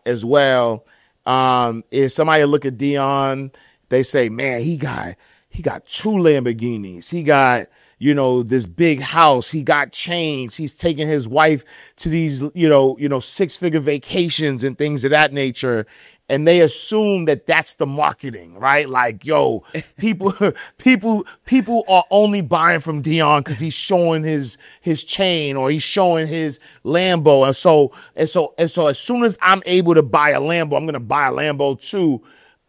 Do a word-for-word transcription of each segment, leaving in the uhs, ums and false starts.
as well um, is somebody look at Dion, they say, man, he got he got two Lamborghinis. He got, you know, this big house. He got chains. He's taking his wife to these, you know, you know, six-figure vacations and things of that nature. And they assume that that's the marketing, right? Like, yo, people, people, people are only buying from Dion because he's showing his his chain or he's showing his Lambo, and so and so and so. As soon as I'm able to buy a Lambo, I'm gonna buy a Lambo too.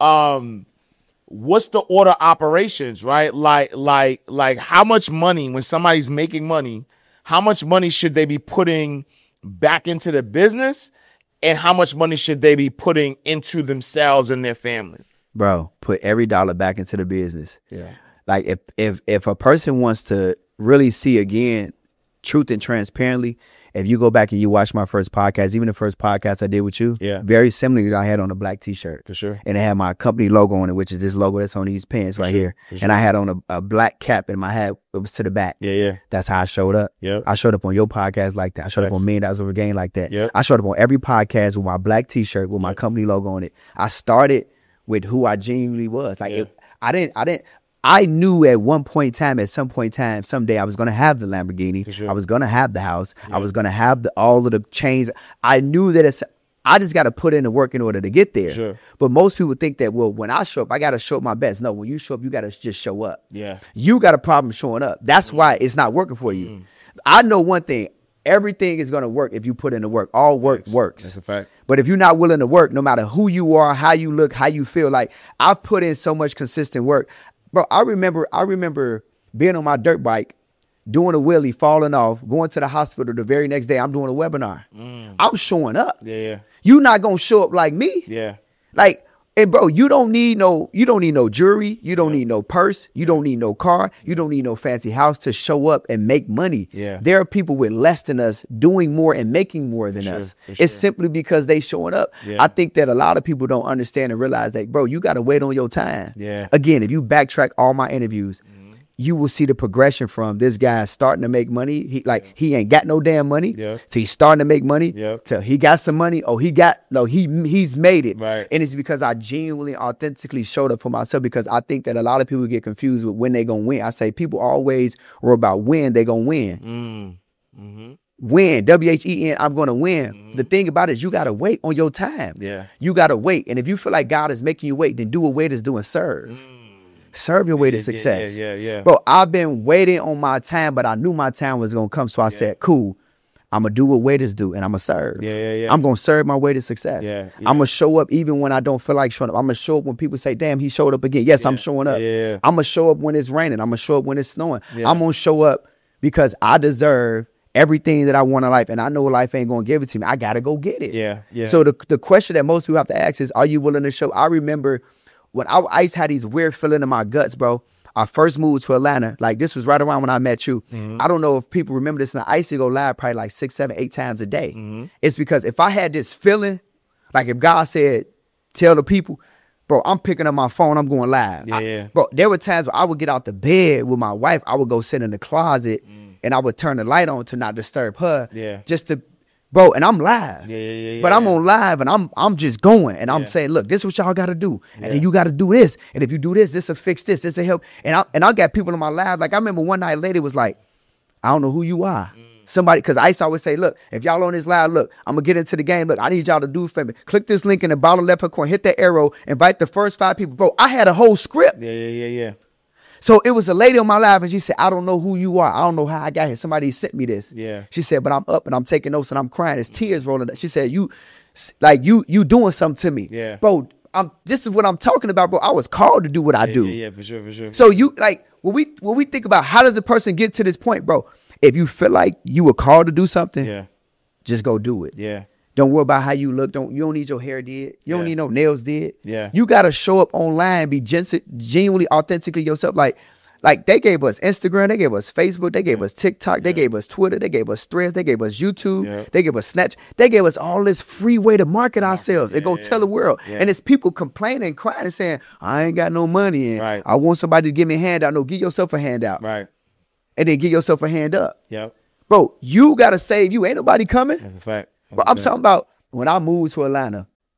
Um, what's the order of operations, right? Like, like, like, how much money when somebody's making money? How much money should they be putting back into the business? And how much money should they be putting into themselves and their family? Bro, put every dollar back into the business. Yeah. Like if if if a person wants to really see again truth and transparently, if you go back and you watch my first podcast, even the first podcast I did with you, yeah, very similar, I had on a black t-shirt. For sure. And it had my company logo on it, which is this logo that's on these pants For right sure. here. For sure. And I had on a, a black cap and my hat it was to the back. Yeah, yeah. That's how I showed up. Yep. I showed up on your podcast like that. I showed yes. up on Million Dollars Over Game like that. Yep. I showed up on every podcast with my black t-shirt with my yep. company logo on it. I started with who I genuinely was. Like yeah. it, I didn't, I didn't, I knew at one point in time, at some point in time, someday I was going to have the Lamborghini. Sure. I was going to have the house. Yeah. I was going to have the, all of the chains. I knew that it's, I just got to put in the work in order to get there. Sure. But most people think that, well, when I show up, I got to show up my best. No, when you show up, you got to just show up. Yeah. You got a problem showing up. That's mm-hmm. why it's not working for you. Mm-hmm. I know one thing. Everything is going to work if you put in the work. All work yes. works. That's a fact. But if you're not willing to work, no matter who you are, how you look, how you feel, like I've put in so much consistent work. Bro, I remember I remember being on my dirt bike, doing a wheelie, falling off, going to the hospital the very next day. I'm doing a webinar. Mm. I'm showing up. Yeah, yeah. You're not going to show up like me. Yeah. Like, and bro, you don't need no, you don't need no jewelry. You don't yeah. need no purse. You don't need no car. You don't need no fancy house to show up and make money. Yeah. There are people with less than us doing more and making more than for us. Sure, it's sure. simply because they showing up. Yeah. I think that a lot of people don't understand and realize that, bro, you got to wait on your time. Yeah. Again, if you backtrack all my interviews, you will see the progression from this guy starting to make money. He like he ain't got no damn money. Yeah. So he's starting to make money. Yep. Till he got some money. Oh, he got no, he he's made it. Right. And it's because I genuinely, authentically showed up for myself, because I think that a lot of people get confused with when they gonna win. I say people always were about when they gonna win. Mm. Mm-hmm. Win, W H E N, I'm going to win. Mm-hmm. The thing about it is you got to wait on your time. Yeah. You got to wait. And if you feel like God is making you wait, then do what waiters do and serve. Mm. Serve your way to yeah, success. Yeah, yeah, yeah. Bro, I've been waiting on my time, but I knew my time was going to come. So I yeah. said, cool, I'm going to do what waiters do, and I'm going to serve. Yeah, yeah, yeah. I'm going to serve my way to success. Yeah, yeah. I'm going to show up even when I don't feel like showing up. I'm going to show up when people say, damn, he showed up again. Yes, yeah. I'm showing up. Yeah, yeah. I'm going to show up when it's raining. I'm going to show up when it's snowing. Yeah. I'm going to show up because I deserve everything that I want in life, and I know life ain't going to give it to me. I got to go get it. Yeah, yeah. So the, the question that most people have to ask is, are you willing to show? I remember when I, I used to have these weird feeling in my guts, bro. I first moved to Atlanta. Like, this was right around when I met you. Mm-hmm. I don't know if people remember this. And I used to go live probably like six, seven, eight times a day. Mm-hmm. It's because if I had this feeling, like if God said, tell the people, bro, I'm picking up my phone, I'm going live. Yeah, I, yeah. Bro, there were times where I would get out the bed with my wife. I would go sit in the closet mm. and I would turn the light on to not disturb her. Yeah. Just to, bro, and I'm live. Yeah, yeah, yeah. yeah but I'm yeah. on live and I'm I'm just going and I'm yeah. saying, look, this is what y'all got to do. And yeah. then you got to do this. And if you do this, this will fix this. This will help. And I and I got people in my live. Like, I remember one night a lady was like, I don't know who you are. Mm. Somebody, because I used to always say, look, if y'all on this live, look, I'm going to get into the game. Look, I need y'all to do for me. Click this link in the bottom left hand corner, hit that arrow, invite the first five people. Bro, I had a whole script. Yeah, yeah, yeah, yeah. So it was a lady on my live, and she said, I don't know who you are. I don't know how I got here. Somebody sent me this. Yeah. She said, but I'm up and I'm taking notes and I'm crying. There's tears rolling. She said, you, like, you you doing something to me. Yeah. Bro, I'm, this is what I'm talking about, bro. I was called to do what I yeah, do. Yeah, yeah, for sure, for sure. So you, like, when we when we think about how does a person get to this point, bro, if you feel like you were called to do something, yeah, just go do it. Yeah. Don't worry about how you look. Don't you don't need your hair did. You yeah. don't need no nails did. Yeah. You gotta show up online, be gen- genuinely, authentically yourself. Like, like they gave us Instagram, they gave us Facebook, they gave yeah. us TikTok, they yeah. gave us Twitter, they gave us Threads, they gave us YouTube, yeah. they gave us Snapchat, they gave us all this free way to market ourselves yeah, and go yeah. tell the world. Yeah. And it's people complaining, crying, and saying, I ain't got no money and right. I want somebody to give me a handout. No, give yourself a handout. Right. And then give yourself a hand up. Yep. Bro, you gotta save you. Ain't nobody coming. That's a fact. That's Bro, a I'm fact. talking about when I moved to Atlanta,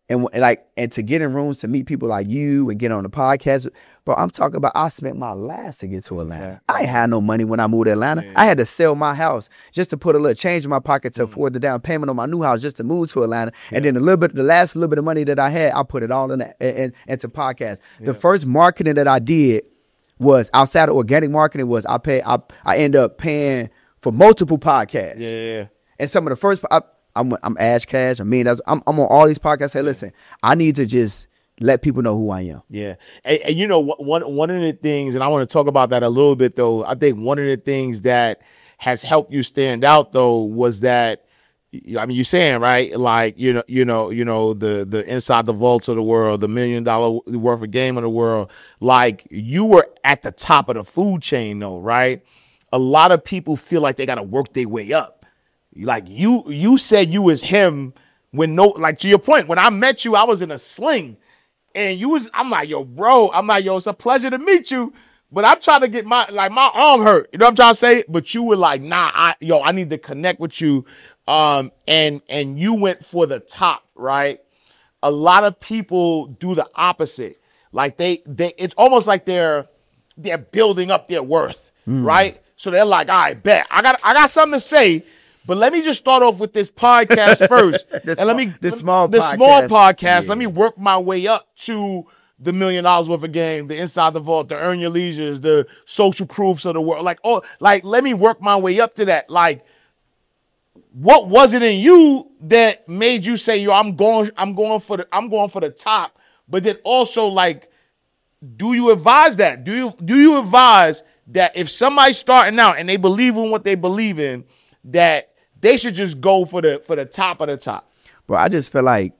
And like, and to get in rooms to meet people like you and get on the podcast, bro, I'm talking about I spent my last to get to Atlanta. I ain't had no money when I moved to Atlanta. Yeah. I had to sell my house just to put a little change in my pocket to mm. afford the down payment on my new house just to move to Atlanta. Yeah. And then a little bit, the last little bit of money that I had, I put it all in, the, in into podcast. Yeah. The first marketing that I did was outside of organic marketing was I pay I I end up paying for multiple podcasts. Yeah, yeah, yeah. And some of the first I, I'm I'm Ash Cash. I mean, I'm I'm on all these podcasts. Say, listen, I need to just let people know who I am. Yeah, and, and you know, one one of the things, and I want to talk about that a little bit, though. I think one of the things that has helped you stand out, though, was that, I mean, you're saying, right, like, you know, you know, you know, the the inside the vaults of the world, the million dollar worth of game of the world, like you were at the top of the food chain, though, right? A lot of people feel like they got to work their way up. Like you, you said you was him when no, like to your point, when I met you, I was in a sling and you was, I'm like, yo, bro, I'm like, yo, it's a pleasure to meet you, but I'm trying to get my, like my arm hurt. You know what I'm trying to say? But you were like, nah, I, yo, I need to connect with you. Um, and, and you went for the top, right? A lot of people do the opposite. Like they, they, it's almost like they're, they're building up their worth, mm. right? So they're like, all right, bet I got, I got something to say. But let me just start off with this podcast first, and small, let me this small this podcast. small podcast. Yeah. Let me work my way up to the million dollars worth of game, the Inside the Vault, the Earn Your Leisures, the Social Proofs of the world. Like, oh, like let me work my way up to that. Like, what was it in you that made you say, yo, I'm going, I'm going for the, I'm going for the top? But then also, like, do you advise that? Do you do you advise that if somebody's starting out and they believe in what they believe in, that they should just go for the for the top of the top? Bro, I just feel like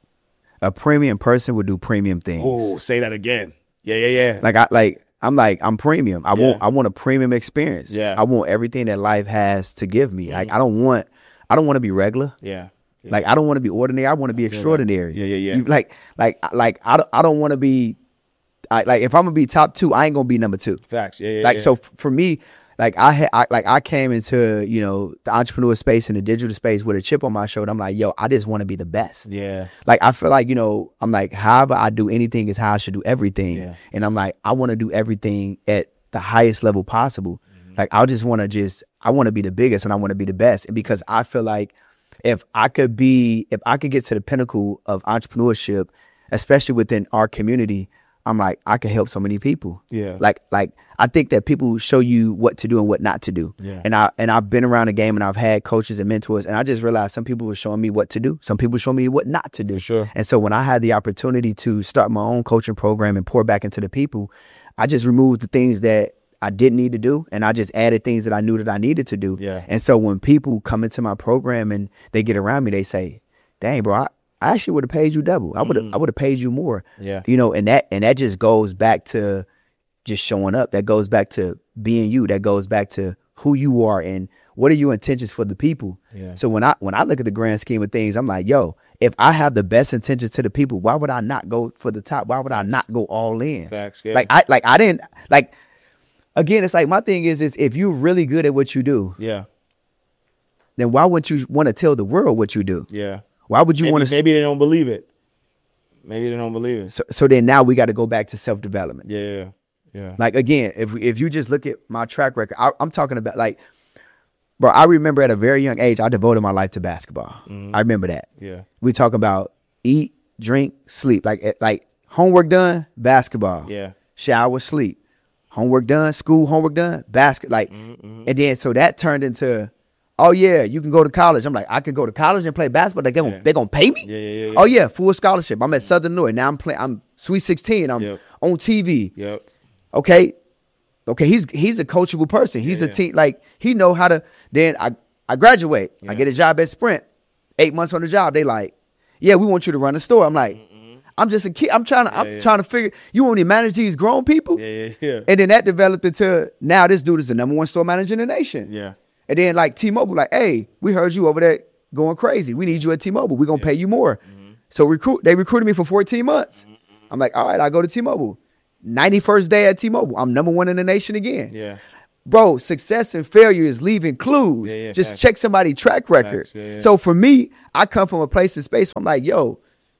a premium person would do premium things. Oh, say that again. Yeah, yeah, yeah. Like I like I'm like I'm premium. I yeah. want I want a premium experience. Yeah. I want everything that life has to give me. Mm-hmm. Like I don't want I don't want to be regular. Yeah. yeah. Like I don't want to be ordinary. I want to be extraordinary. That. Yeah, yeah, yeah. You, like like like I don't, I don't want to be I, like if I'm gonna be top two, I ain't gonna be number two. Facts. Yeah, yeah. Like yeah. so f- for me. Like I had, I, like I came into, you know, the entrepreneur space and the digital space with a chip on my shoulder. I'm like, yo, I just want to be the best. Yeah. Like I feel like, you know, I'm like, however I do anything is how I should do everything. Yeah. And I'm like, I want to do everything at the highest level possible. Mm-hmm. Like I just want to just, I want to be the biggest and I want to be the best. And because I feel like if I could be, if I could get to the pinnacle of entrepreneurship, especially within our community, I'm like, I could help so many people. Yeah. Like, like I think that people show you what to do and what not to do. Yeah. And I and I've been around the game and I've had coaches and mentors, and I just realized some people were showing me what to do. Some people showing me what not to do. For sure. And so when I had the opportunity to start my own coaching program and pour back into the people, I just removed the things that I didn't need to do, and I just added things that I knew that I needed to do. Yeah. And so when people come into my program and they get around me, they say, "Dang, bro, I, I actually would have paid you double. I would have, mm. I would have paid you more." Yeah. You know, and that and that just goes back to just showing up. That goes back to being you. That goes back to who you are and what are your intentions for the people. Yeah. So when I when I look at the grand scheme of things, I'm like, yo, if I have the best intentions to the people, why would I not go for the top? Why would I not go all in? Facts, yeah. Like I like I didn't like again, it's like my thing is is if you're really good at what you do, yeah, then why wouldn't you want to tell the world what you do? Yeah. Why would you want to? Maybe they don't believe it. Maybe they don't believe it. So, so then now we got to go back to self-development. Yeah, yeah. Like again, if if you just look at my track record, I, I'm talking about like, bro. I remember at a very young age, I devoted my life to basketball. Mm-hmm. I remember that. Yeah. We talk about eat, drink, sleep. Like like homework done, basketball. Yeah. Shower, sleep. Homework done, school, homework done, basket. Like, mm-hmm. and then so that turned into, oh yeah, you can go to college. I'm like, I could go to college and play basketball. They gonna yeah. they gonna pay me? Yeah, yeah, yeah. Oh yeah, full scholarship. I'm at Southern Illinois now. I'm playing. I'm Sweet sixteen. I'm yep. on T V. Yep. Okay, okay. He's he's a coachable person. He's yeah, a team. Like he know how to. Then I I graduate. Yeah. I get a job at Sprint. Eight months on the job. They like, yeah, we want you to run the store. I'm like, mm-hmm. I'm just a kid. I'm trying to. Yeah, I'm yeah. trying to figure. You want me to manage these grown people? Yeah, yeah, yeah. And then that developed into now this dude is the number one store manager in the nation. Yeah. And then like T-Mobile, like, hey, we heard you over there going crazy. We need you at T-Mobile. We're gonna yeah. pay you more. Mm-hmm. So recruit. They recruited me for fourteen months. Mm-hmm. I'm like, all right, I go to T-Mobile. ninety-first day at T-Mobile. I'm number one in the nation again. Yeah. Bro, success and failure is leaving clues. Yeah, yeah, Just facts. check somebody's track record. Facts, yeah, yeah. So for me, I come from a place in space where I'm like, yo,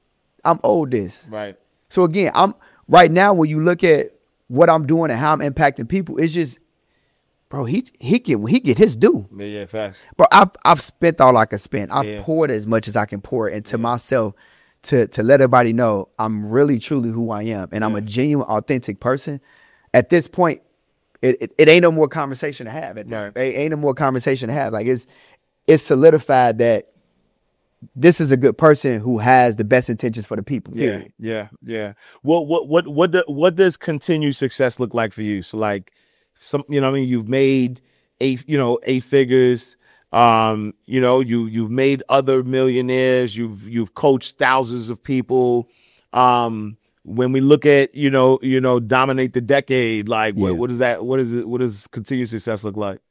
I'm owed this. Right. So again, I'm right now when you look at what I'm doing and how I'm impacting people, it's just, bro, he he get he get his due. Yeah, yeah, facts. But I've I've spent all I can spend. I've Yeah. poured as much as I can pour into yeah. myself to to let everybody know I'm really truly who I am, and yeah. I'm a genuine, authentic person. At this point, it it, it ain't no more conversation to have. At this, right. It ain't no more conversation to have. Like it's it's solidified that this is a good person who has the best intentions for the people. Period. Yeah, yeah, yeah. What what what what do, what does continued success look like for you? So like, some you know, what I mean, you've made eight you know eight figures. Um, you know, you you've made other millionaires. You've you've coached thousands of people. Um, when we look at you know you know dominate the decade, like what yeah. what is that? What is it? What does continued success look like?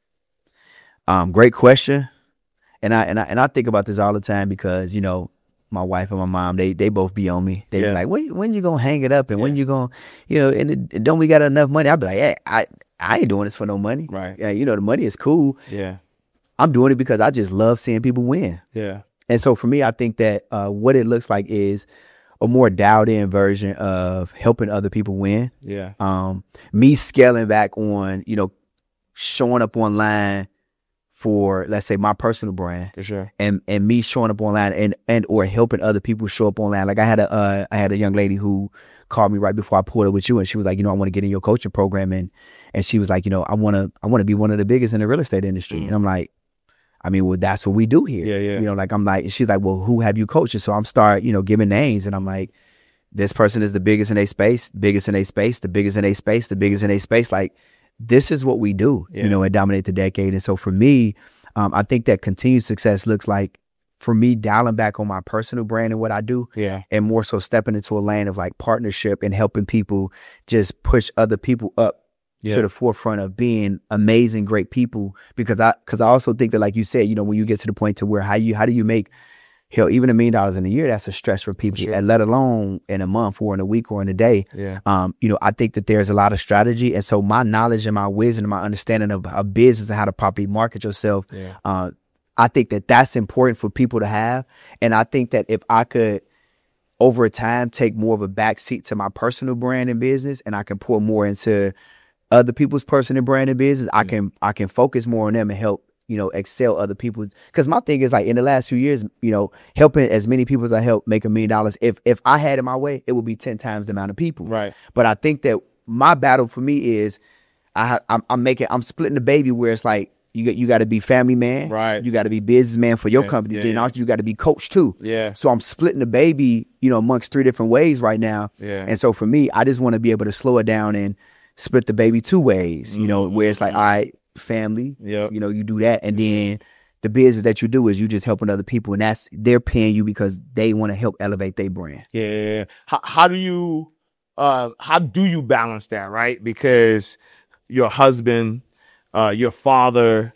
Um, great question. And I and I and I think about this all the time because, you know, my wife and my mom, they they both be on me. They yeah. be like, when when you gonna hang it up and yeah. when you gonna, you know, and it, don't we got enough money? I'll be like, hey, I I ain't doing this for no money. Right. Yeah, you know, the money is cool. Yeah. I'm doing it because I just love seeing people win. Yeah. And so for me, I think that uh, what it looks like is a more dialed in version of helping other people win. Yeah. Um, me scaling back on, you know, showing up online for, let's say, my personal brand, for sure, and and me showing up online and and or helping other people show up online. Like I had a uh, I had a young lady who called me right before I pulled up with you, and she was like, you know, I want to get in your coaching program, and and she was like, you know, I want to I want to be one of the biggest in the real estate industry, mm. and I'm like, I mean, well, that's what we do here, yeah, yeah. You know, like I'm like, she's like, well, who have you coached? And so I'm start, you know, giving names, and I'm like, this person is the biggest in a space, biggest in a space, the biggest in a space, the biggest in a space, like. This is what we do, yeah. you know, at Dominate the Decade. And so for me, um, I think that continued success looks like, for me, dialing back on my personal brand and what I do, yeah, and more so stepping into a lane of like partnership and helping people just push other people up yeah. to the forefront of being amazing, great people. Because I, because I also think that, like you said, you know, when you get to the point to where how you, how do you make, hell, even a million dollars in a year, that's a stress for people, for sure. And let alone in a month or in a week or in a day. Yeah. Um, you know, I think that there's a lot of strategy. And so my knowledge and my wisdom and my understanding of, of business and how to properly market yourself, yeah. uh, I think that that's important for people to have. And I think that if I could, over time, take more of a backseat to my personal brand and business, and I can pour more into other people's personal brand and business, mm-hmm. I can I can focus more on them and help, you know, excel other people. Because my thing is, like, in the last few years, you know, helping as many people as I help make a million dollars. If if I had it my way, it would be ten times the amount of people. Right. But I think that my battle for me is, I ha- I'm, I'm making, I'm splitting the baby where it's like, you got you got to be family man. Right. You got to be businessman for your yeah, company. Yeah, then yeah. also you got to be coach too. Yeah. So I'm splitting the baby, you know, amongst three different ways right now. Yeah. And so for me, I just want to be able to slow it down and split the baby two ways. You know, where it's like, all right, family. Yeah. You know, you do that, and then the business that you do is you just helping other people, and that's, they're paying you because they want to help elevate their brand. Yeah. How, how do you, uh, how do you balance that, right? Because your husband, uh, your father,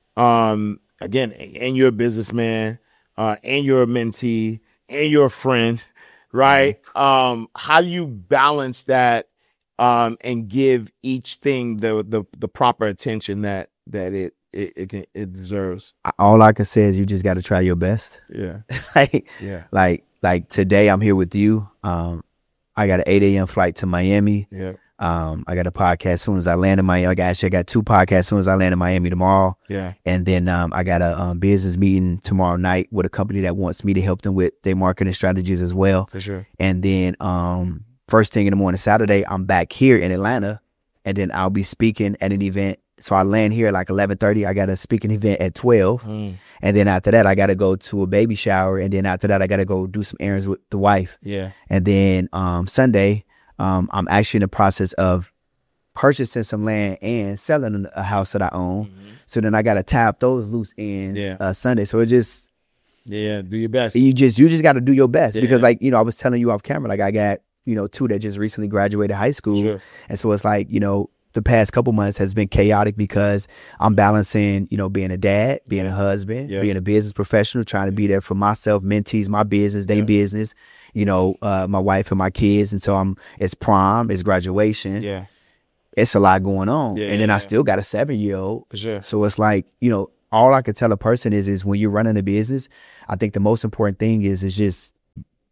um, again, and you're a businessman, uh, and you're a mentee, and you're a friend, right? Mm-hmm. Um, how do you balance that, um, and give each thing the the the proper attention that that it it it, can, it deserves? All I can say is you just got to try your best. Yeah. like, yeah. Like, like today I'm here with you. Um, I got an eight a.m. flight to Miami. Yeah. Um, I got a podcast as soon as I land in Miami. I got, actually I got two podcasts as soon as I land in Miami tomorrow. Yeah. And then um, I got a um, business meeting tomorrow night with a company that wants me to help them with their marketing strategies as well. For sure. And then um, first thing in the morning, Saturday, I'm back here in Atlanta, and then I'll be speaking at an event. So I land here at like eleven thirty. I got a speaking event at twelve. Mm. And then after that, I got to go to a baby shower. And then after that, I got to go do some errands with the wife. Yeah. And then um, Sunday, um, I'm actually in the process of purchasing some land and selling a house that I own. Mm-hmm. So then I got to tie up those loose ends yeah. uh, Sunday. So it just, yeah, do your best. You just, you just got to do your best, yeah. because, like, you know, I was telling you off camera, like I got, you know, two that just recently graduated high school. Sure. And so it's like, you know, the past couple months has been chaotic because I'm balancing, you know, being a dad, being a husband, yeah. being a business professional, trying to be there for myself, mentees, my business, their yeah. business, you know, uh, my wife and my kids. And so I'm, it's prom, it's graduation. Yeah. It's a lot going on. Yeah, and then yeah, I still got a seven year old. For sure. So it's like, you know, all I could tell a person is, is when you're running a business, I think the most important thing is, is just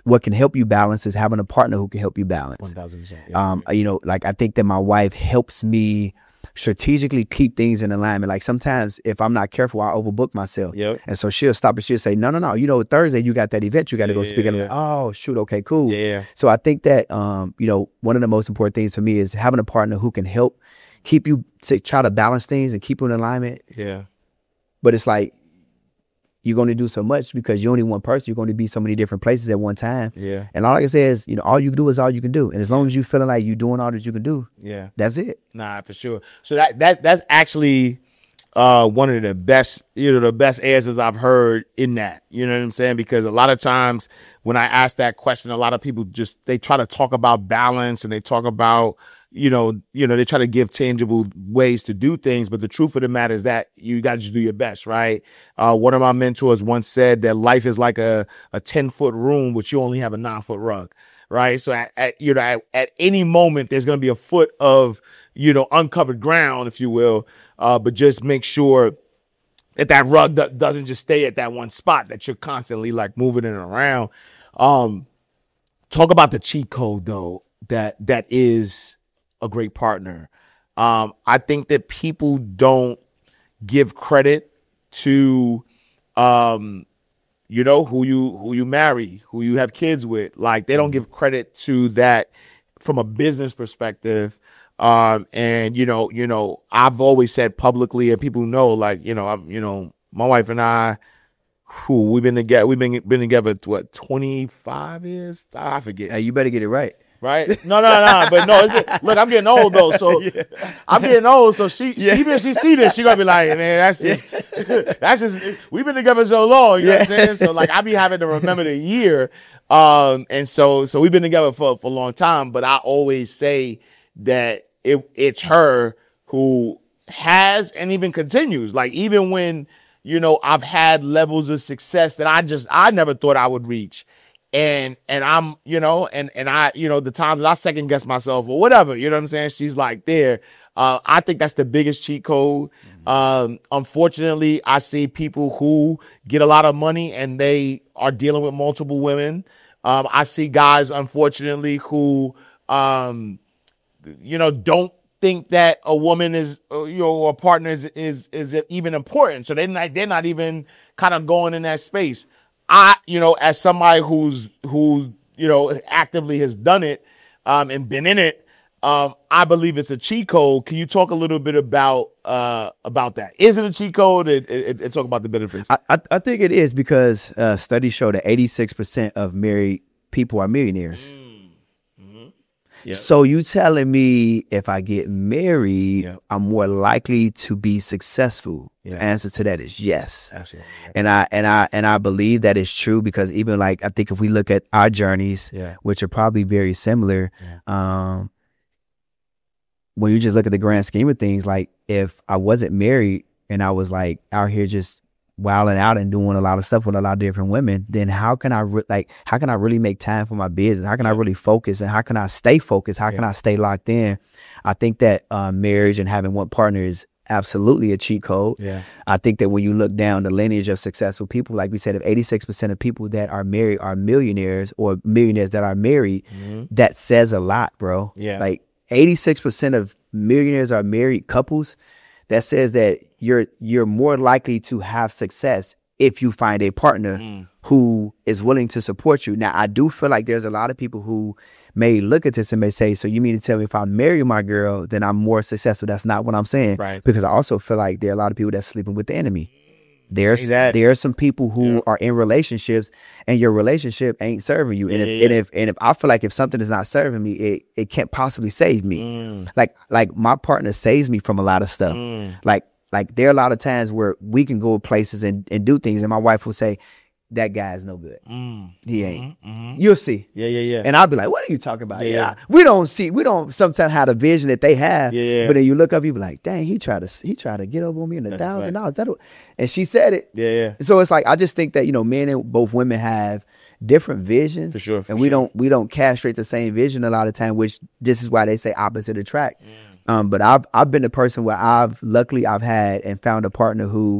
what can help you balance is having a partner who can help you balance. one thousand percent. Yeah. Um, you know, like I think that my wife helps me strategically keep things in alignment. Like sometimes if I'm not careful, I overbook myself. Yep. And so she'll stop and she'll say, no, no, no, you know, Thursday you got that event you got to Yeah, go speak. yeah, And I'm yeah. like, oh, shoot, okay, cool. Yeah. So I think that, um, you know, one of the most important things for me is having a partner who can help keep you, to try to balance things and keep you in alignment. Yeah. But it's like, you're going to do so much because you're only one person. You're going to be so many different places at one time. Yeah. And all I can say is, you know, all you can do is all you can do. And as long as you feeling like you're doing all that you can do, Yeah. that's it. Nah, for sure. So that that that's actually uh, one of the best, you know, the best answers I've heard in that. You know what I'm saying? Because a lot of times when I ask that question, a lot of people just they try to talk about balance and they talk about, you know, you know, they try to give tangible ways to do things. But the truth of the matter is that you got to just do your best, right? Uh, one of my mentors once said that life is like a a ten foot room, but you only have a nine foot rug. Right. So at, at you know, at, at any moment, there's going to be a foot of, you know, uncovered ground, if you will. Uh, but just make sure that that rug do- doesn't just stay at that one spot, that you're constantly like moving it around. Um, talk about the cheat code, though, that that is a great partner. Um, I think that people don't give credit to, um, you know, who you who you marry, who you have kids with. Like they don't give credit to that from a business perspective. Um, and you know, you know, I've always said publicly, and people know, like, you know, I'm, you know, my wife and I, who we've been together, we've been been together what twenty-five years? I forget. Hey, you better get it right. Right? No, no, no. But no, it's good. Look, I'm getting old though, so yeah. I'm getting old. So she, Yeah. she even if she see this, she gonna be like, man, that's just, that's just. We've been together so long, you know what I'm saying? So like, I be having to remember the year, um, and so so we've been together for for a long time. But I always say that it it's her who has and even continues. Like even when, you know, I've had levels of success that I just I never thought I would reach. And and I'm, you know, and and I, you know, the times that I second guess myself or whatever, you know what I'm saying? She's like there. Uh, I think that's the biggest cheat code. Mm-hmm. Um, unfortunately, I see people who get a lot of money and they are dealing with multiple women. Um, I see guys, unfortunately, who, um, you know, don't think that a woman is, you know, a partner is is, is even important. So they're not they're not even kind of going in that space. I, you know, as somebody who's, who, you know, actively has done it um, and been in it, um, I believe it's a cheat code. Can you talk a little bit about uh, about that? Is it a cheat code? And, and, and talk about the benefits. I, I, I think it is because uh, studies show that eighty-six percent of married people are millionaires. Mm. Yep. So you telling me if I get married, Yep. I'm more likely to be successful? Yep. The answer to that is yes. Absolutely. And I and I and I believe that is true because even like I think if we look at our journeys, Yeah. which are probably very similar, um, when you just look at the grand scheme of things, like if I wasn't married and I was like out here just wilding out and doing a lot of stuff with a lot of different women, then how can I re- like how can I really make time for my business? How can I really focus and how can I stay focused? How Yeah. can I stay locked in? I think that uh, marriage and having one partner is absolutely a cheat code. Yeah. I think that when you look down the lineage of successful people, like we said, if eighty-six percent of people that are married are millionaires or millionaires that are married, Mhm. that says a lot, bro. Yeah. Like eighty-six percent of millionaires are married couples. That says that you're you're more likely to have success if you find a partner Mm. who is willing to support you. Now, I do feel like there's a lot of people who may look at this and may say, so you mean to tell me if I marry my girl, then I'm more successful? That's not what I'm saying. Right. Because I also feel like there are a lot of people that's sleeping with the enemy. There's Say that. there are some people who Yeah. are in relationships and your relationship ain't serving you. And Yeah, if yeah, and if and if I feel like if something is not serving me, it it can't possibly save me. Mm. Like like my partner saves me from a lot of stuff. Mm. Like like there are a lot of times where we can go places and, and do things and my wife will say, that guy is no good. Mm. He ain't. Mhm. You'll see. Yeah, yeah, yeah. And I'll be like, what are you talking about? Yeah. Yeah. We don't see, we don't sometimes have the vision that they have. Yeah. But then you look up, you be like, dang, he tried to he tried to get over on me in a That's thousand right. dollars. That and she said it. yeah, yeah. So it's like I just think that, you know, men and both women have different visions. For sure, for and we sure. don't we don't castrate the same vision a lot of time, which this is why they say opposite attract. Mm. Um, but I've I've been the person where I've luckily I've had and found a partner who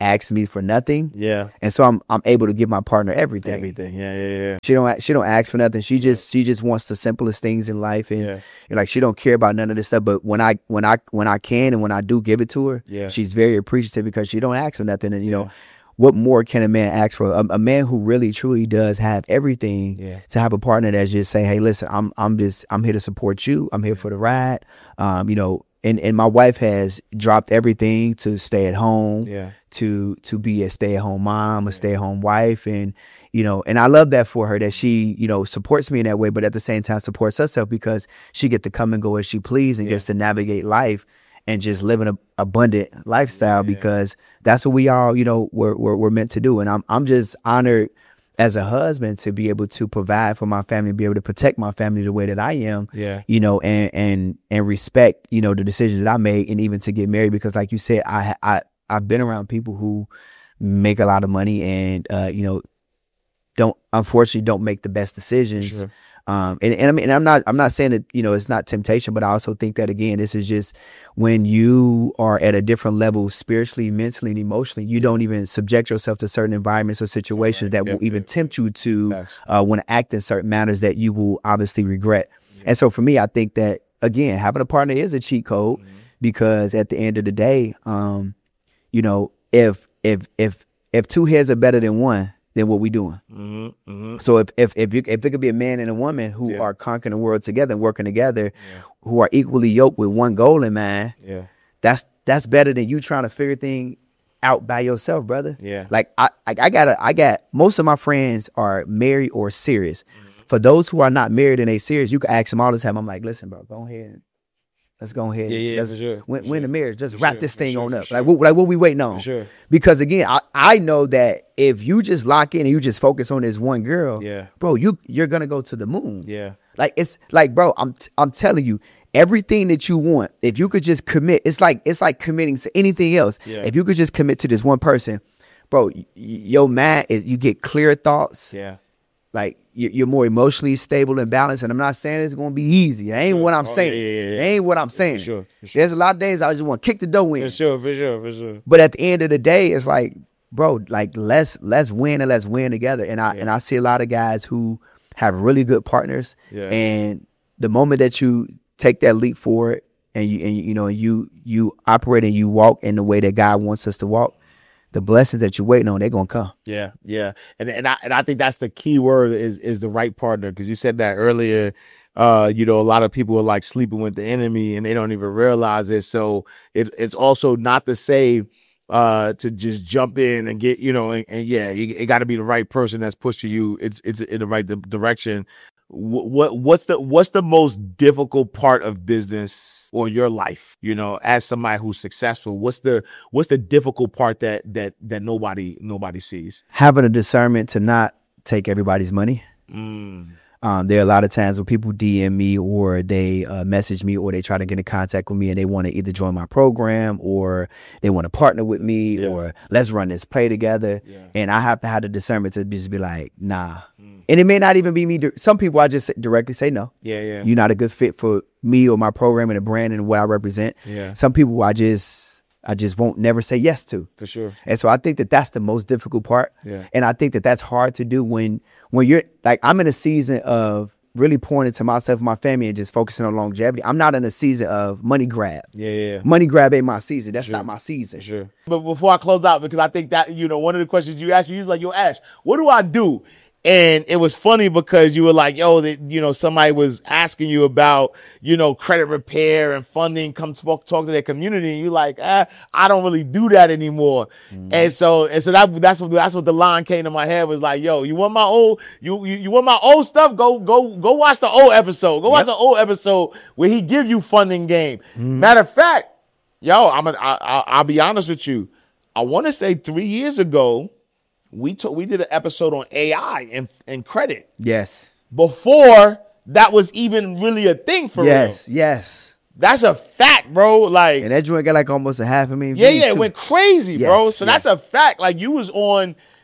ask me for nothing. Yeah. And so I'm I'm able to give my partner everything. Everything. Yeah, yeah, yeah. She don't she don't ask for nothing. She just she just wants the simplest things in life, and, Yeah. and like she don't care about none of this stuff. But when I when I when I can and when I do give it to her, Yeah. she's very appreciative because she don't ask for nothing. And you Yeah. know, what more can a man ask for? A, a man who really truly does have everything. Yeah. To have a partner that's just say, hey, listen, I'm I'm just I'm here to support you. I'm here for the ride. Um, you know. And and my wife has dropped everything to stay at home, Yeah. to to be a stay at home mom, a stay at home wife, and you know, and I love that for her that she you know supports me in that way, but at the same time supports herself because she get to come and go as she please and Yeah. gets to navigate life and just live an abundant lifestyle because that's what we all you know we're, we're we're meant to do, and I'm I'm just honored as a husband to be able to provide for my family, be able to protect my family the way that I am, Yeah. you know, and, and, and respect, you know, the decisions that I made and even to get married, because like you said, I, I, I've been around people who make a lot of money and, uh, you know, don't, unfortunately don't make the best decisions. Sure. Um, and, and I mean, and I'm not, I'm not saying that, you know, it's not temptation, but I also think that again, this is just when you are at a different level, spiritually, mentally, and emotionally, you don't even subject yourself to certain environments or situations Right. that Yep, will even yep. tempt you to Facts. uh, want to act in certain manners that you will obviously regret. And so for me, I think that again, having a partner is a cheat code Mm-hmm. because at the end of the day, um, you know, if, if, if, if two heads are better than one, then what we doing? Mm-hmm. Mm-hmm. So if if if, you, if it could be a man and a woman who Yeah. are conquering the world together and working together, who are equally yoked with one goal in mind, Yeah. that's that's better than you trying to figure things out by yourself, brother. Yeah. Like I I, I got I got most of my friends are married or serious. Mm-hmm. For those who are not married and they serious, you can ask them all the time. I'm like, listen, bro, go ahead. And, let's go ahead. Yeah, yeah, let's for sure, for win, sure. win the marriage. Just For wrap sure, this for thing sure, on for up. sure. Like what like what we waiting on? For sure. Because again, I, I know that if you just lock in and you just focus on this one girl, Yeah. bro, you you're gonna go to the moon. Yeah. Like it's like, bro, I'm t- I'm telling you, everything that you want, if you could just commit, it's like it's like committing to anything else. Yeah. If you could just commit to this one person, bro, y- y- your mind is you get clear thoughts. Yeah. Like you- you're more emotionally stable and balanced. And I'm not saying it's gonna be easy. That ain't Sure. what I'm Oh, saying. yeah, yeah, yeah. That ain't what I'm saying. sure, for sure. There's a lot of days I just want to kick the door in. For sure. For sure. For sure. But at the end of the day, it's like, bro, like let's let's win and let's win together. And I Yeah. and I see a lot of guys who have really good partners. Yeah. And the moment that you take that leap forward and you and you know you you operate and you walk in the way that God wants us to walk, the blessings that you're waiting on, they're gonna come. Yeah, yeah, and and I and I think that's the key word is is the right partner, because you said that earlier. Uh, you know, a lot of people are like sleeping with the enemy and they don't even realize it. So it it's also not to say uh to just jump in and get you know and, and yeah, you, it got to be the right person that's pushing you. It's it's in the right di- direction. What, what what's the what's the most difficult part of business or your life? You know, as somebody who's successful, what's the what's the difficult part that that that nobody nobody sees? Having a discernment to not take everybody's money. Mm. Um, there are a lot of times when people D M me or they uh, message me or they try to get in contact with me and they want to either join my program or they want to partner with me Yeah. or let's run this play together. Yeah. And I have to have the discernment to just be like, nah. Mm. And it may not even be me. Di- Some people I just directly say no. Yeah, yeah. You're not a good fit for me or my program and the brand and what I represent. Yeah. Some people I just I just won't never say yes to. For sure. And so I think that that's the most difficult part. Yeah. And I think that that's hard to do when when you're like, I'm in a season of really pouring into myself and my family and just focusing on longevity. I'm not in a season of money grab. Yeah, yeah. Money grab ain't my season. That's Sure. not my season. For sure. But before I close out, because I think that, you know, one of the questions you asked me, you was like, yo, Ash, what do I do? And it was funny because you were like, yo, that, you know, somebody was asking you about, you know, credit repair and funding, come talk, talk to their community. And you're like, ah, I don't really do that anymore. Mm-hmm. And so, and so that, that's what, that's what the line came to my head was like, yo, you want my old, you, you, you want my old stuff? Go, go, go watch the old episode. Go watch the old episode where he give you funding game. Mm-hmm. Matter of fact, yo, I'm a, I, I, I'll be honest with you. I want to say three years ago, we took we did an episode on A I and and credit. Yes. Before that was even really a thing for yes, real. Yes. That's a fact, bro. Like, and that joint got like almost a half a million yeah, views yeah, it too. went crazy, yes, bro. So yes. that's a fact. Like, you was on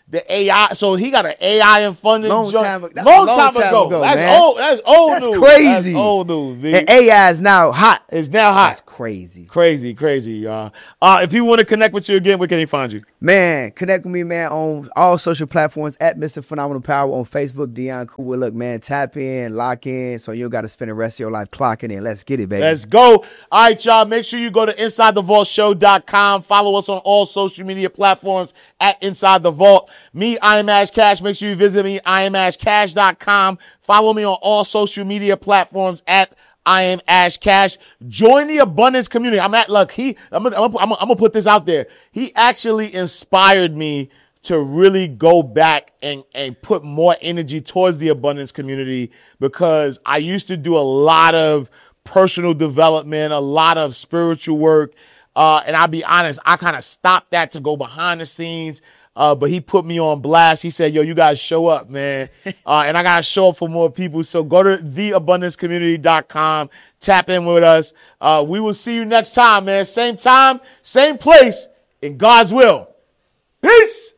the A I. So he got an A I and funding Long joint. time, that's long, a long time, time ago. ago, That's man. old. That's old That's news. crazy. That's old news. B. And A I is now hot. It's now hot. That's crazy. Crazy, crazy, y'all. Uh, if you want to connect with you again, where can he find you? Man, connect with me, man, on all social platforms at Mister Phenomenal Power on Facebook, Dion Cool. Look, man, tap in, lock in, so you don't got to spend the rest of your life clocking in. Let's get it, baby. Let's go. All right, y'all. Make sure you go to inside the vault show dot com. Follow us on all social media platforms at Inside the Vault. Me, I am Ash Cash. Make sure you visit me, I am ash cash dot com. Follow me on all social media platforms at I am Ash Cash. Join the abundance community. I'm at, look, he, I'm gonna, I'm gonna, I'm gonna put this out there. He actually inspired me to really go back and, and put more energy towards the abundance community, because I used to do a lot of personal development, a lot of spiritual work. Uh, and I'll be honest, I kind of stopped that to go behind the scenes. Uh, but he put me on blast. He said, yo, you guys show up, man. Uh, and I got to show up for more people. So go to the abundance community dot com. Tap in with us. Uh, we will see you next time, man. Same time, same place, in God's will. Peace.